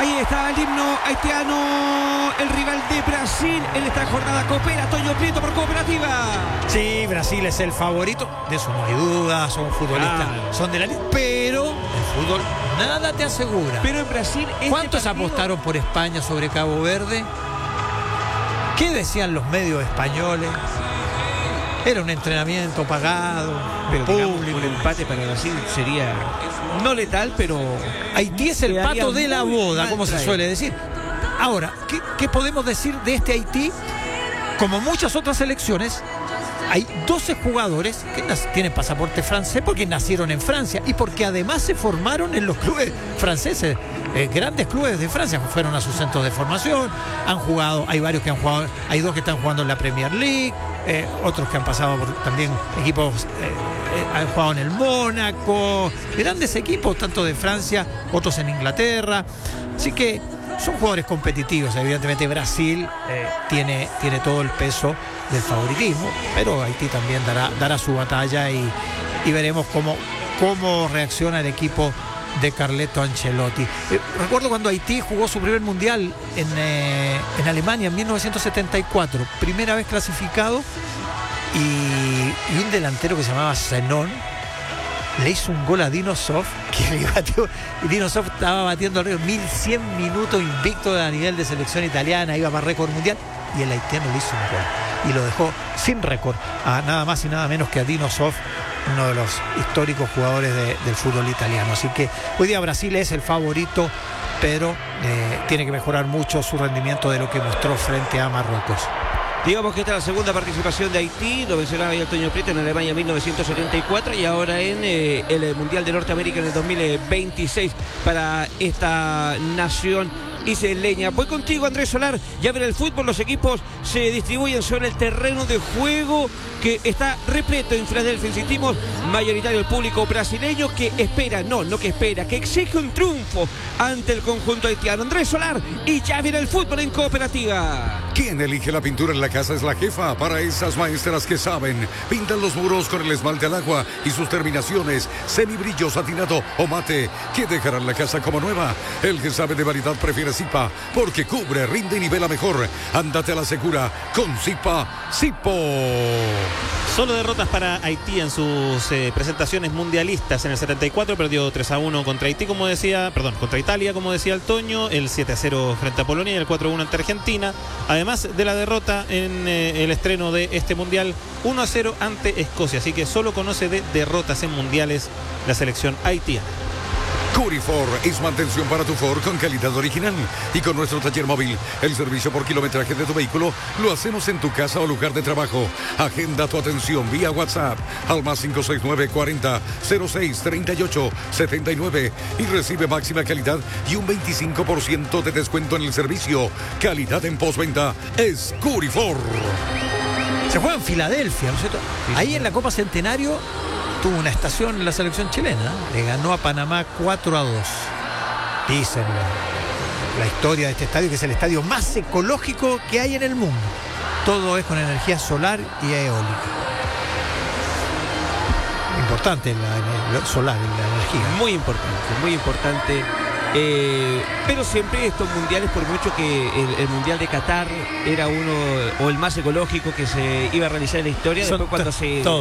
Ahí está el himno haitiano, el rival de Brasil en esta jornada. Coopera Toño Prieto por Cooperativa. Sí, Brasil es el favorito, de eso no hay duda, son futbolistas, son de la liga, pero el fútbol nada te asegura. Pero en Brasil ¿Cuántos apostaron por España sobre Cabo Verde? ¿Qué decían los medios españoles? Era un entrenamiento pagado, pero público. Digamos, un empate para Brasil sería no letal, pero Haití es el pato de la boda, como se suele decir. Ahora, ¿qué podemos decir de este Haití? Como muchas otras selecciones, hay 12 jugadores que tienen pasaporte francés porque nacieron en Francia y porque además se formaron en los clubes franceses. Grandes clubes de Francia fueron a sus centros de formación, han jugado, hay varios que han jugado, hay 2 que están jugando en la Premier League, otros que han pasado por también equipos, han jugado en el Mónaco, grandes equipos, tanto de Francia, otros en Inglaterra, así que son jugadores competitivos. Evidentemente Brasil tiene todo el peso del favoritismo, pero Haití también dará su batalla y veremos cómo reacciona el equipo de Carleto Ancelotti. Recuerdo cuando Haití jugó su primer mundial en Alemania en 1974, primera vez clasificado, y un delantero que se llamaba Zenón le hizo un gol a Dino Zoff, que le batió, y Dino Zoff estaba batiendo el récord, 1100 minutos invicto a nivel de selección italiana, iba para récord mundial, y el haitiano le hizo un gol y lo dejó sin récord a nada más y nada menos que a Dino Zoff, uno de los históricos jugadores del fútbol italiano. Así que hoy día Brasil es el favorito, pero tiene que mejorar mucho su rendimiento de lo que mostró frente a Marruecos. Digamos que esta es la segunda participación de Haití, lo mencionaba ahí Antonio Prieto, en Alemania en 1974 y ahora en el Mundial de Norteamérica en el 2026 para esta nación isleña. Voy contigo, Andrés Solar. Ya ver el fútbol, los equipos se distribuyen sobre el terreno de juego que está repleto en Filadelfia. Sentimos mayoritario el público brasileño que espera, que exige un triunfo ante el conjunto haitiano. Andrés Solar, y ya viene el fútbol en Cooperativa. Quien elige la pintura en la casa es la jefa. Para esas maestras que saben, pintan los muros con el esmalte al agua y sus terminaciones, semibrillo, satinado o mate, que dejarán la casa como nueva. El que sabe de variedad prefiere Zipa, porque cubre, rinde y nivela mejor. Ándate a la segura con Zipa Zipo. Solo derrotas para Haití en sus presentaciones mundialistas. En el 74 perdió 3-1 contra contra Italia, como decía el Toño, el 7-0 frente a Polonia y el 4-1 ante Argentina. Además de la derrota en el estreno de este mundial, 1-0 ante Escocia. Así que solo conoce de derrotas en mundiales la selección haitiana. Curifor es mantención para tu Ford con calidad original. Y con nuestro taller móvil, el servicio por kilometraje de tu vehículo lo hacemos en tu casa o lugar de trabajo. Agenda tu atención vía WhatsApp al más 569 40 06 38 79 y recibe máxima calidad y un 25% de descuento en el servicio. Calidad en postventa es Curifor. Se juega en Filadelfia, ¿no es cierto? Ahí en la Copa Centenario tuvo una estación en la selección chilena, le ganó a Panamá 4-2. Dicen la historia de este estadio, que es el estadio más ecológico que hay en el mundo. Todo es con energía solar y eólica. Importante el solar, la energía. Muy importante. Pero siempre estos mundiales, por mucho que el mundial de Qatar era uno o el más ecológico que se iba a realizar en la historia, después cuando se